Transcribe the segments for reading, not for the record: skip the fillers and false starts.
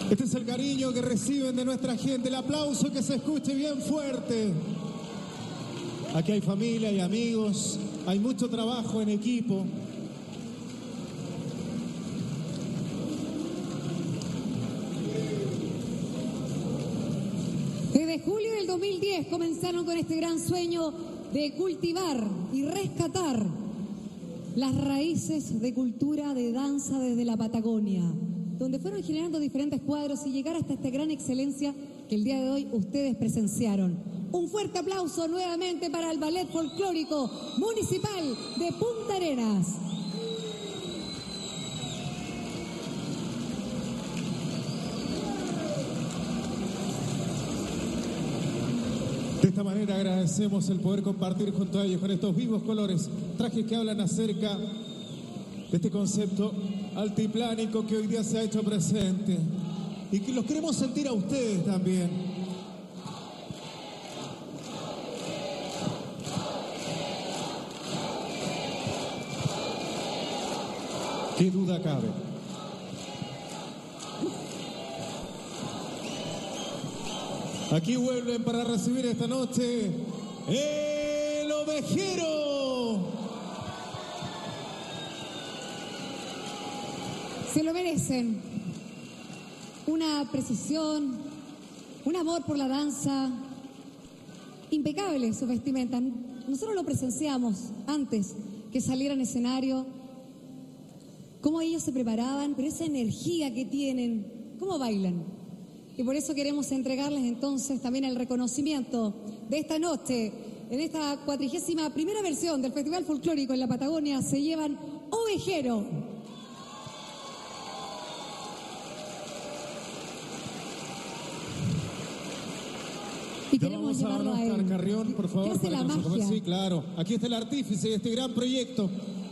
Este es el cariño que reciben de nuestra gente, el aplauso que se escuche bien fuerte. Aquí hay familia, hay amigos, hay mucho trabajo en equipo. Desde julio del 2010 comenzaron con este gran sueño de cultivar y rescatar las raíces de cultura de danza desde la Patagonia, donde fueron generando diferentes cuadros y llegar hasta esta gran excelencia que el día de hoy ustedes presenciaron. Un fuerte aplauso nuevamente para el Ballet Folclórico Municipal de Punta Arenas. De esta manera agradecemos el poder compartir junto a ellos con estos vivos colores, trajes que hablan acerca de este concepto altiplánico que hoy día se ha hecho presente y que los queremos sentir a ustedes también. ¿Qué duda cabe? Aquí vuelven para recibir esta noche el Ovejero. Se lo merecen. Una precisión, un amor por la danza, impecable su vestimenta. Nosotros lo presenciamos antes que salieran al escenario, cómo ellos se preparaban, pero esa energía que tienen, cómo bailan. Y por eso queremos entregarles entonces también el reconocimiento de esta noche. En esta 41ª versión del Festival Folclórico en la Patagonia se llevan Ovejero. Y queremos llevarlo a él. Carrión, por favor, ¿Qué hace la magia? Sí, claro. Aquí está el artífice de este gran proyecto.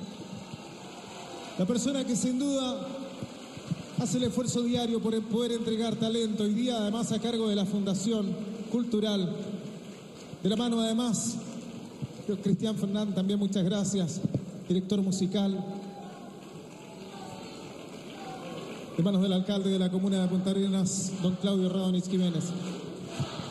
La persona que sin duda hace el esfuerzo diario por poder entregar talento, hoy día además a cargo de la Fundación Cultural, de la mano además de Cristian Fernández, también muchas gracias, director musical, de manos del alcalde de la comuna de Punta Arenas, don Claudio Radonich Jiménez.